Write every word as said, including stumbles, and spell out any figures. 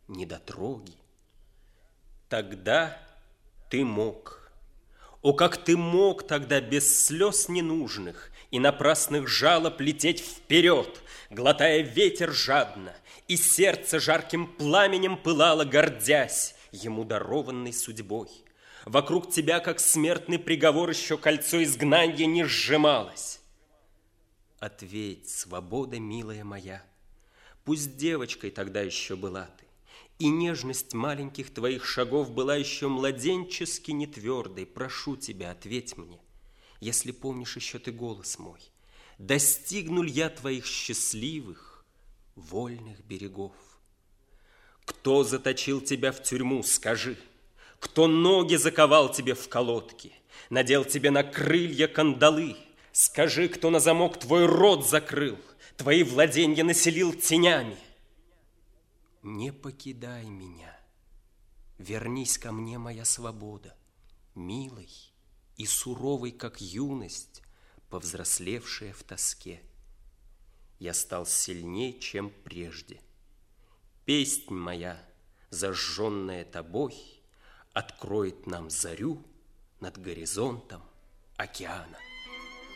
недотроги. Тогда ты мог. О, как ты мог тогда без слез ненужных и напрасных жалоб лететь вперед, глотая ветер жадно, и сердце жарким пламенем пылало, гордясь ему дарованной судьбой. Вокруг тебя, как смертный приговор, еще кольцо изгнанья не сжималось. Ответь, свобода, милая моя, пусть девочкой тогда еще была ты, и нежность маленьких твоих шагов была еще младенчески нетвердой. Прошу тебя, ответь мне, если помнишь еще ты голос мой. Достигну ли я твоих счастливых, вольных берегов? Кто заточил тебя в тюрьму, скажи? Кто ноги заковал тебе в колодки, надел тебе на крылья кандалы? Скажи, кто на замок твой рот закрыл, твои владенья населил тенями? Не покидай меня, вернись ко мне, моя свобода, милой и суровой, как юность, повзрослевшая в тоске. Я стал сильней, чем прежде. Песнь моя, зажженная тобой, откроет нам зарю над горизонтом океана.